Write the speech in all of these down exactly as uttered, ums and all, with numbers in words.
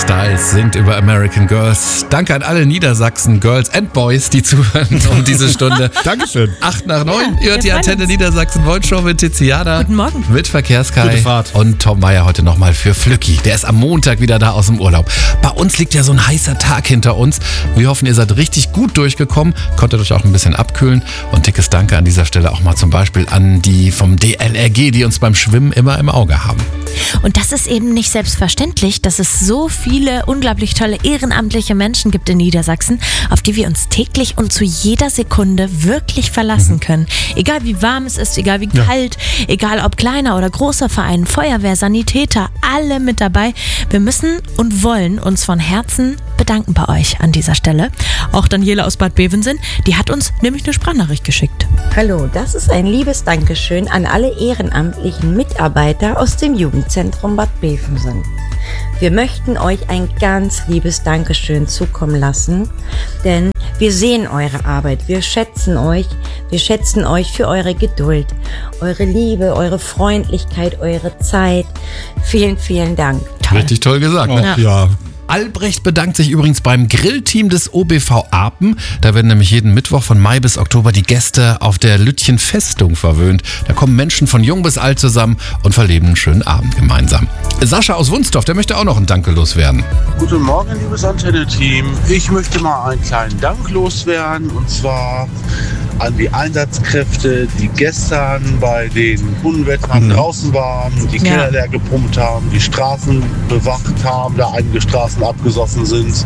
Styles singt über American Girls. Danke an alle Niedersachsen Girls and Boys, die zuhören um diese Stunde. Dankeschön. Acht nach neun, Ja, ihr hört die wir freuen Antenne uns. Niedersachsen Wollshow mit Tiziana. Guten Morgen. Mit Verkehrskai. Gute Fahrt. Und Tom Meyer heute nochmal für Flücki. Der ist am Montag wieder da aus dem Urlaub. Bei uns liegt ja so ein heißer Tag hinter uns. Wir hoffen, ihr seid richtig gut durchgekommen. Konntet euch auch ein bisschen abkühlen. Und dickes Danke an dieser Stelle auch mal zum Beispiel an die vom D L R G, die uns beim Schwimmen immer im Auge haben. Und das ist eben nicht selbstverständlich, dass es so viele unglaublich tolle ehrenamtliche Menschen gibt in Niedersachsen, auf die wir uns täglich und zu jeder Sekunde wirklich verlassen können. Egal wie warm es ist, egal wie Ja. kalt, egal ob kleiner oder großer Verein, Feuerwehr, Sanitäter, alle mit dabei. Wir müssen und wollen uns von Herzen bedanken bei euch an dieser Stelle. Auch Daniela aus Bad Bevensen, die hat uns nämlich eine Sprachnachricht geschickt. Hallo, das ist ein liebes Dankeschön an alle ehrenamtlichen Mitarbeiter aus dem Jugendzentrum Bad Bevensen. Wir möchten euch ein ganz liebes Dankeschön zukommen lassen, denn wir sehen eure Arbeit, wir schätzen euch, wir schätzen euch für eure Geduld, eure Liebe, eure Freundlichkeit, eure Zeit. Vielen, vielen Dank. Richtig toll gesagt. Ne? Ach, ja. Albrecht bedankt sich übrigens beim Grillteam des O B V Apen. Da werden nämlich jeden Mittwoch von Mai bis Oktober die Gäste auf der Lütchen Festung verwöhnt. Da kommen Menschen von jung bis alt zusammen und verleben einen schönen Abend gemeinsam. Sascha aus Wunsdorf, der möchte auch noch ein Danke loswerden. Guten Morgen, liebes Antenne-Team. Ich möchte mal einen kleinen Dank loswerden, und zwar an die Einsatzkräfte, die gestern bei den Unwettern draußen waren, die Ja. Keller leer gepumpt haben, die Straßen bewacht haben, da einige Straßen abgesoffen sind.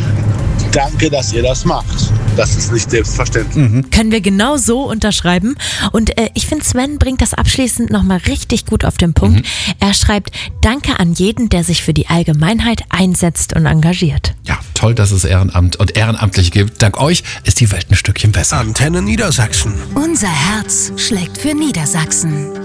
Danke, dass ihr das macht. Das ist nicht selbstverständlich. Können wir genau so unterschreiben. Und äh, ich finde, Sven bringt das abschließend nochmal richtig gut auf den Punkt. Er schreibt, danke an jeden, der sich für die Allgemeinheit einsetzt und engagiert. Ja, toll, dass es Ehrenamt und Ehrenamtliche gibt. Dank euch ist die Welt ein Stückchen besser. Antenne Niedersachsen. Unser Herz schlägt für Niedersachsen.